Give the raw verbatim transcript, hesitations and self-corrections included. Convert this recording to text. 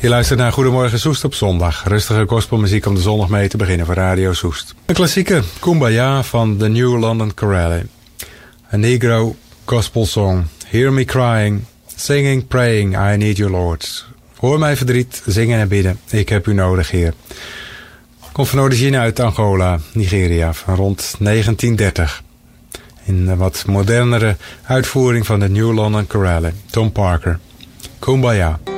Je luistert naar Goedemorgen Soest op zondag. Rustige gospelmuziek om de zondag mee te beginnen voor Radio Soest. Een klassieke Kumbaya van The New London Chorale. Een Negro gospel song. Hear me crying, singing, praying, I need you Lord. Hoor mijn verdriet, zingen en bidden. Ik heb u nodig, Heer. Komt van origine uit Angola, Nigeria, van rond negentien dertig. In een wat modernere uitvoering van de New London Chorale. Tom Parker. Kumbaya.